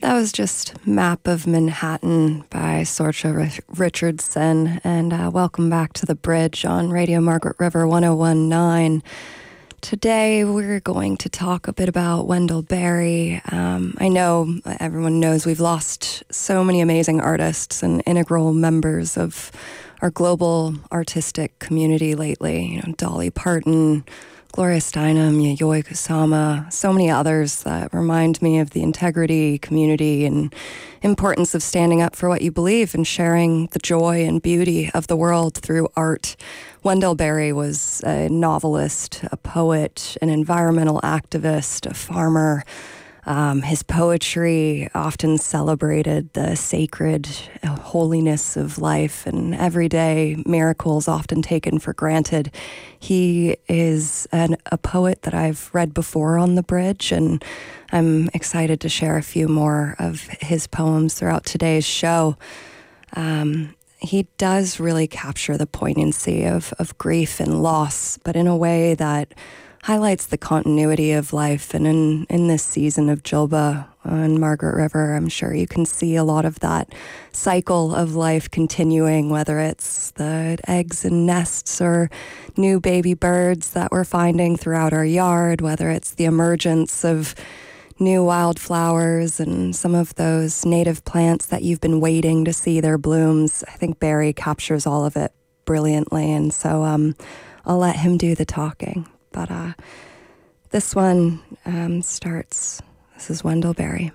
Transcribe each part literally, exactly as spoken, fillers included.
That was just Map of Manhattan by Sorcha Richardson, and uh, welcome back to The Bridge on Radio Margaret River one oh one point nine. Today we're going to talk a bit about Wendell Berry. Um, I know everyone knows we've lost so many amazing artists and integral members of our global artistic community lately. You know, Dolly Parton, Gloria Steinem, Yayoi Kusama, so many others that remind me of the integrity, community, and importance of standing up for what you believe and sharing the joy and beauty of the world through art. Wendell Berry was a novelist, a poet, an environmental activist, a farmer. Um, his poetry often celebrated the sacred holiness of life and everyday miracles often taken for granted. He is an, a poet that I've read before on The Bridge, and I'm excited to share a few more of his poems throughout today's show. Um, he does really capture the poignancy of, of grief and loss, but in a way that highlights the continuity of life. And in, in this season of Julba on Margaret River, I'm sure you can see a lot of that cycle of life continuing, whether it's the eggs and nests or new baby birds that we're finding throughout our yard, whether it's the emergence of new wildflowers and some of those native plants that you've been waiting to see their blooms. I think Berry captures all of it brilliantly, and so um, I'll let him do the talking. But uh, this one um, starts, this is Wendell Berry.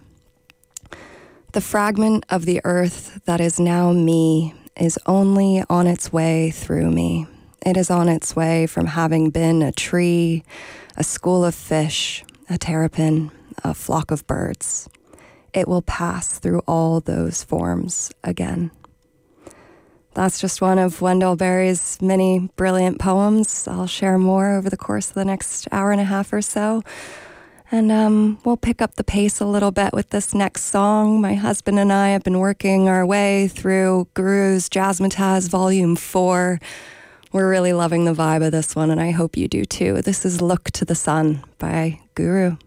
The fragment of the earth that is now me is only on its way through me. It is on its way from having been a tree, a school of fish, a terrapin, a flock of birds. It will pass through all those forms again. That's just one of Wendell Berry's many brilliant poems. I'll share more over the course of the next hour and a half or so. And um, we'll pick up the pace a little bit with this next song. My husband and I have been working our way through Guru's Jazzmatazz Volume four. We're really loving the vibe of this one, and I hope you do too. This is Look to the Sun by Guru.